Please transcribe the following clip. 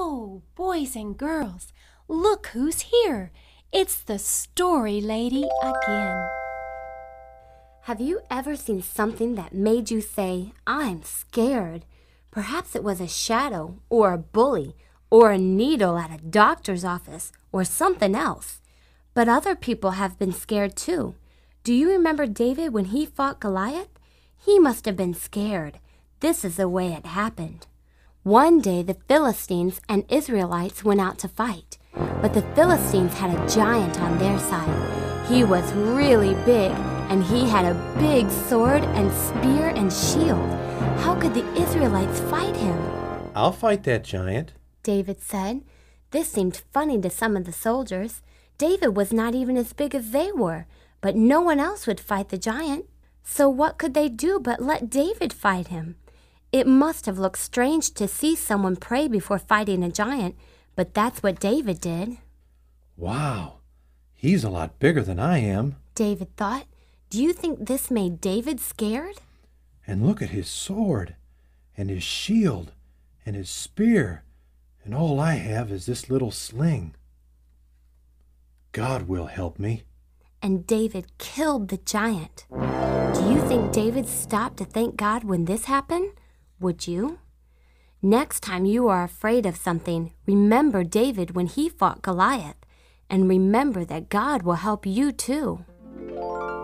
Oh, boys and girls, look who's here. It's the Story Lady again. Have you ever seen something that made you say, "I'm scared"? Perhaps it was a shadow, or a bully, or a needle at a doctor's office, or something else. But other people have been scared too. Do you remember David when he fought Goliath? He must have been scared. This is the way it happened. One day the Philistines and Israelites went out to fight, but the Philistines had a giant on their side. He was really big, and he had a big sword and spear and shield. How could the Israelites fight him? "I'll fight that giant," David said. This seemed funny to some of the soldiers. David was not even as big as they were, but no one else would fight the giant. So what could they do but let David fight him? It must have looked strange to see someone pray before fighting a giant, but that's what David did. "Wow, he's a lot bigger than I am." David thought. Do you think this made David scared? "And look at his sword, and his shield, and his spear, and all I have is this little sling. God will help me." And David killed the giant. Do you think David stopped to thank God when this happened? Would you? Next time you are afraid of something, remember David when he fought Goliath, and remember that God will help you too.